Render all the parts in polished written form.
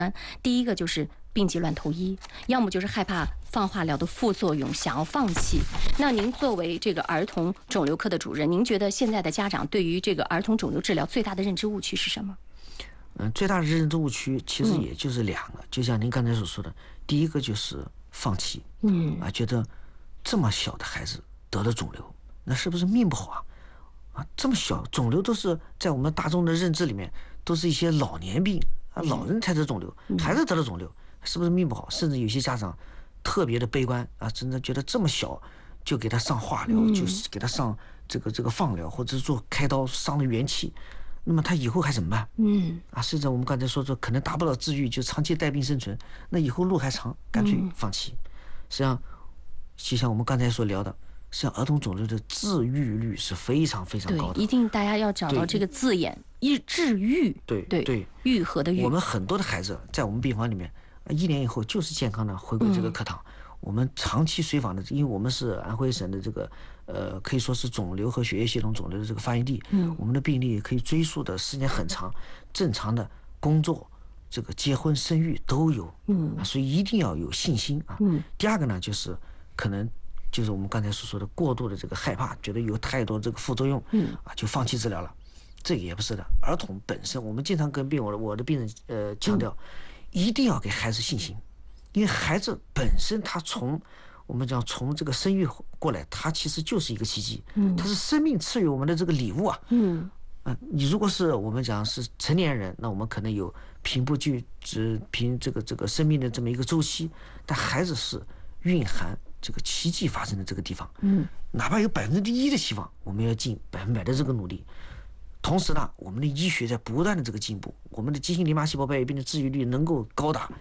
第一个就是病急乱投医，要么就是害怕放化疗的副作用，想要放弃。那您作为这个儿童肿瘤科的主任，您觉得现在的家长对于这个儿童肿瘤治疗最大的认知误区是什么？ 最大的认知误区其实也就是两个，就像您刚才所说的，第一个就是放弃，觉得这么小的孩子得了肿瘤，那是不是命不好啊？这么小肿瘤都是在我们大众的认知里面都是一些老年病啊，老人才得肿瘤，孩子得了肿瘤，是不是命不好？甚至有些家长特别的悲观啊，真的觉得这么小就给他上化疗，就是给他上这个放疗，或者是做开刀伤了元气。那么他以后还怎么办？甚至我们刚才说可能达不到治愈，就长期带病生存，那以后路还长，干脆放弃。实际上，就像我们刚才所聊的，实际上儿童肿瘤的治愈率是非常非常高的。 对，一定大家要找到这个字眼，治愈。 对， 愈合的愈。 我们很多的孩子在我们病房里面，1年以后就是健康的回归这个课堂。我们长期随访的，因为我们是安徽省的这个可以说是肿瘤和血液系统肿瘤的这个发源地，我们的病例可以追溯的时间很长，正常的工作、这个结婚生育都有，所以一定要有信心啊。第二个呢，就是可能就是我们刚才所说的过度的这个害怕，觉得有太多这个副作用，就放弃治疗了，这个也不是的。儿童本身，我们经常跟我的病人强调，一定要给孩子信心。因为孩子本身他我们讲从这个生育过来，他其实就是一个奇迹，他是生命赐予我们的这个礼物啊。你如果是我们讲是成年人，那我们可能有平铺直凭这个生命的这么一个周期，但孩子是蕴含这个奇迹发生的这个地方。哪怕有1%的希望，我们要尽100%的这个努力。同时呢，我们的医学在不断的这个进步，我们的畸形淋巴细胞白血病的治愈率能够高达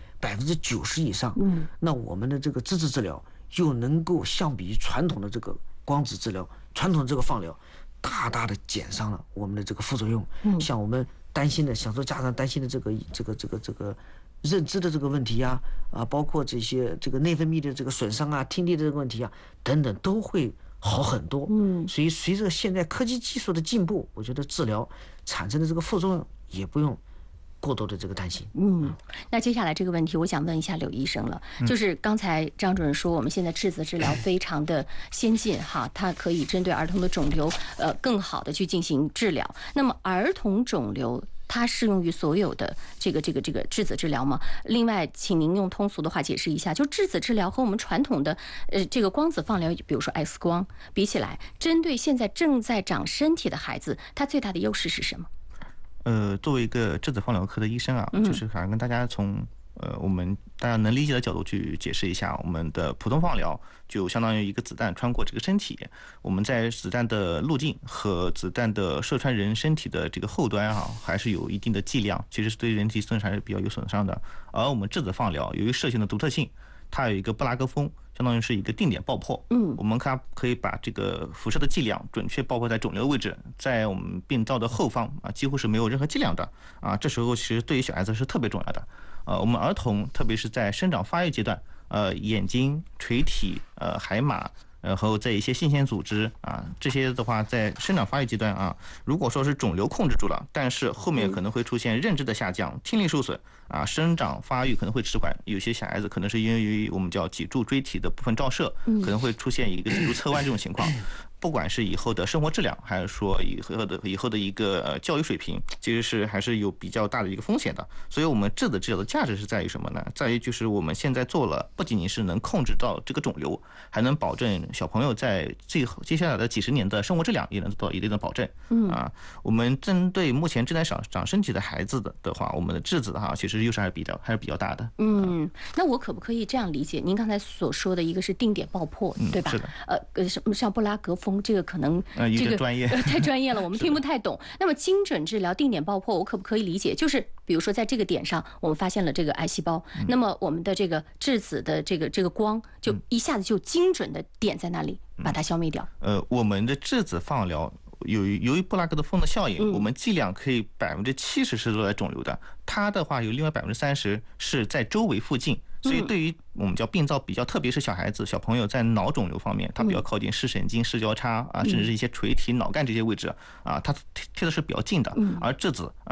90%以上。那我们的这个支持治疗又能够相比于传统的这个光子治疗、传统的这个放疗，大大的减伤了我们的这个副作用。像我们担心的，想说家长担心的这个认知的这个问题啊，包括这些这个内分泌的这个损伤啊、听力的这个问题啊等等，都会好很多。所以随着现在科技技术的进步，我觉得治疗产生的这个副作用也不用过多的这个担心。 那接下来这个问题，我想问一下柳医生了，就是刚才张主任说，我们现在质子治疗非常的先进哈，它可以针对儿童的肿瘤更好的去进行治疗。那么儿童肿瘤它适用于所有的这个质子治疗吗？另外，请您用通俗的话解释一下，就质子治疗和我们传统的这个光子放疗，比如说 X 光比起来，针对现在正在长身体的孩子，它最大的优势是什么？ 作为一个质子放疗科的医生啊，就是想跟大家从我们大家能理解的角度去解释一下，我们的普通放疗就相当于一个子弹穿过这个身体，我们在子弹的路径和子弹的射穿人身体的这个后端啊，还是有一定的剂量，其实是对人体损伤还是比较有损伤的。而我们质子放疗由于射线的独特性，它有一个布拉格峰，相当于是一个定点爆破。我们可以把这个辐射的剂量准确爆破在肿瘤位置，在我们病灶的后方啊，几乎是没有任何剂量的啊。这时候其实对于小孩子是特别重要的。我们儿童特别是在生长发育阶段，眼睛、垂体、海马。还有在一些性腺组织啊，这些的话在生长发育阶段啊，如果说是肿瘤控制住了，但是后面可能会出现认知的下降、听力受损啊，生长发育可能会迟缓，有些小孩子可能是因为我们叫脊柱椎体的部分照射，可能会出现一个脊柱侧弯这种情况。不管是以后的生活质量，还是说以后的一个教育水平，其实是还是有比较大的一个风险的。所以我们质子治疗的价值是在于什么呢？在于就是我们现在做了，不仅仅是能控制到这个肿瘤，还能保证小朋友在接下来的几十年的生活质量也能得到一定的保证。我们针对目前正在长身体的孩子的话，我们的质子的话，其实优势还是比较大的。 那我可不可以这样理解？您刚才所说的一个是定点爆破，对吧？ 是的。 什么像布拉格峰，这个可能这个专业太专业了，我们听不太懂。那么精准治疗、定点爆破，我可不可以理解？就是比如说在这个点上，我们发现了这个癌细胞，那么我们的这个质子的这个光，就一下子就精准的点在那里，把它消灭掉。 我们的质子放疗由于布拉格的峰的效应，我们剂量可以70%是落在肿瘤的，它的话有另外30%是在周围附近。所以对于我们叫病灶比较，特别是小孩子、小朋友在脑肿瘤方面，它比较靠近视神经、视交叉啊，甚至是一些垂体、脑干这些位置啊，它贴的是比较近的。而质子啊，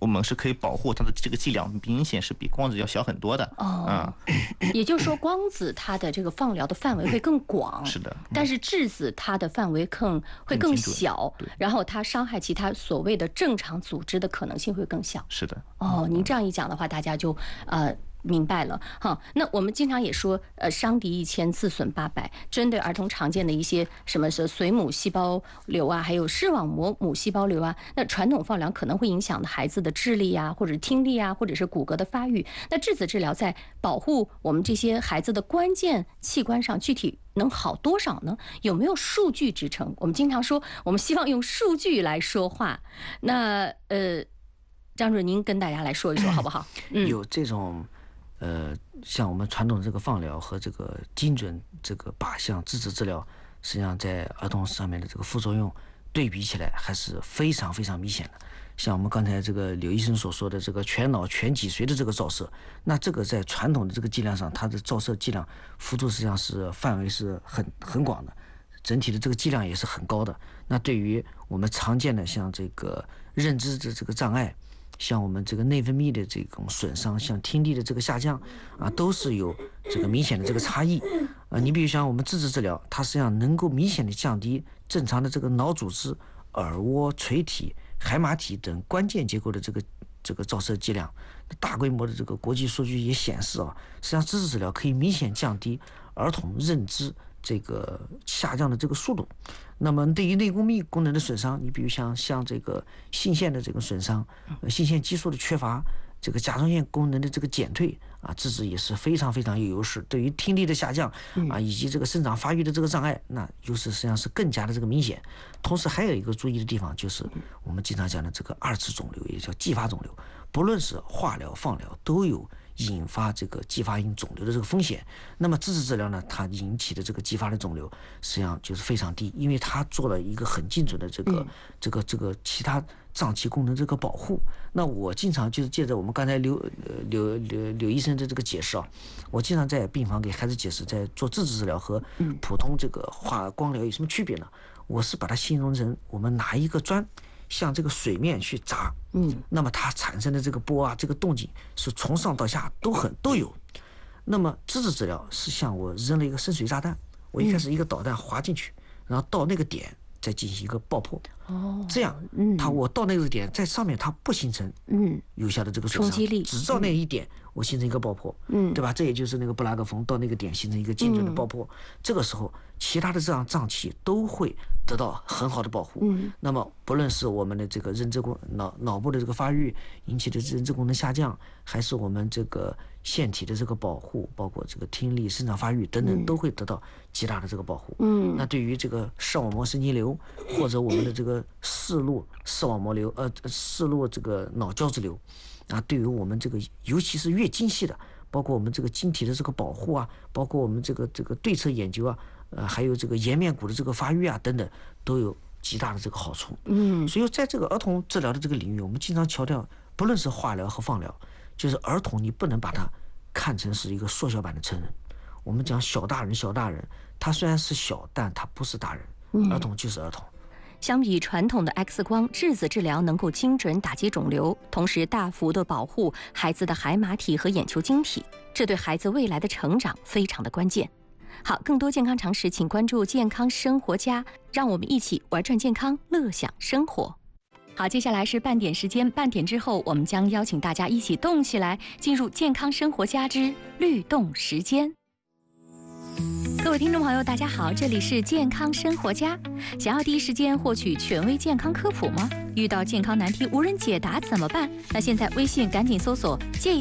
我们是可以保护它的这个剂量，明显是比光子要小很多的。 也就是说光子它的这个放疗的范围会更广， 是的， 但是质子它的范围会更小，然后它伤害其他所谓的正常组织的可能性会更小。 是的。 您这样一讲的话，大家就明白了哈。那我们经常也说，伤敌1000，自损800。针对儿童常见的一些什么是髓母细胞瘤啊，还有视网膜母细胞瘤啊，那传统放疗可能会影响孩子的智力啊，或者听力啊，或者是骨骼的发育。那质子治疗在保护我们这些孩子的关键器官上，具体能好多少呢？有没有数据支撑？我们经常说，我们希望用数据来说话。那张主任，您跟大家来说一说好不好？ 有这种。像我们传统的这个放疗和这个精准这个靶向质子治疗，实际上在儿童上面的这个副作用对比起来还是非常非常明显的。像我们刚才这个刘医生所说的这个全脑全脊髓的这个照射，那这个在传统的这个剂量上，它的照射剂量幅度实际上是范围是很广的，整体的这个剂量也是很高的。那对于我们常见的像这个认知的这个障碍，像我们这个内分泌的这种损伤，像听力的这个下降都是有这个明显的这个差异你比如像我们质子治疗，它实际上能够明显的降低正常的这个脑组织、耳蜗、垂体、海马体等关键结构的这个照射剂量。大规模的这个国际数据也显示实际上质子治疗可以明显降低儿童认知这个下降的这个速度。那么对于内分泌功能的损伤，你比如像这个性腺的这个损伤，性腺激素的缺乏，这个甲状腺功能的这个减退质子也是非常非常有优势。对于听力的下降以及这个生长发育的这个障碍，那优势实际上是更加的这个明显。同时还有一个注意的地方，就是我们经常讲的这个2次肿瘤，也叫继发肿瘤，不论是化疗、放疗都有引发这个继发性肿瘤的这个风险。那么质子治疗呢，它引起的这个继发的肿瘤实际上就是非常低，因为它做了一个很精准的这个其他脏器功能这个保护。那我经常就是借着我们刚才刘医生的这个解释我经常在病房给孩子解释，在做质子治疗和普通这个化光疗有什么区别呢？我是把它形容成我们拿一个砖向这个水面去砸，那么它产生的这个波这个动静是从上到下都有。那么质子治疗是像我扔了一个深水炸弹，我一开始一个导弹滑进去，然后到那个点再进行一个爆破，这样我到那个点在上面它不形成有效的这个损伤，只到那一点我形成一个爆破，对吧？这也就是那个布拉格缝到那个点形成一个精准的爆破，这个时候其他的这样脏器都会得到很好的保护。那么不论是我们的这个认知脑部的这个发育引起的认知功能下降，还是我们这个腺体的这个保护，包括这个听力、生长发育等等，都会得到极大的这个保护。那对于这个视网膜神经瘤或者我们的这个视路视网膜瘤视路这个脑胶质瘤对于我们这个尤其是越精细的，包括我们这个晶体的这个保护包括我们这个对侧研究还有这个颜面骨的这个发育等等，都有极大的这个好处。所以在这个儿童治疗的这个领域，我们经常强调，不论是化疗和放疗，就是儿童你不能把它看成是一个缩小版的成人。我们讲小大人，他虽然是小，但他不是大人，儿童就是儿童。 相比传统的 X 光，质子治疗能够精准打击肿瘤，同时大幅的保护孩子的海马体和眼球晶体，这对孩子未来的成长非常的关键。好，更多健康常识，请关注健康生活家，让我们一起玩转健康，乐享生活。好，接下来是半点时间，半点之后我们将邀请大家一起动起来，进入健康生活家之律动时间。各位听众朋友，大家好，这里是健康生活家。想要第一时间获取权威健康科普吗？遇到健康难题无人解答怎么办？那现在微信赶紧搜索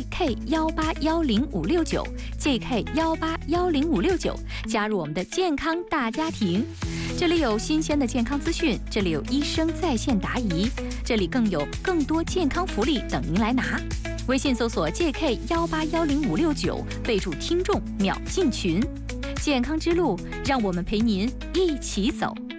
JK1810569 JK1810569，加入我们的健康大家庭。这里有新鲜的健康资讯，这里有医生在线答疑，这里更有更多健康福利等您来拿。微信搜索 JK1810569，备注听众秒进群。健康之路，让我们陪您一起走。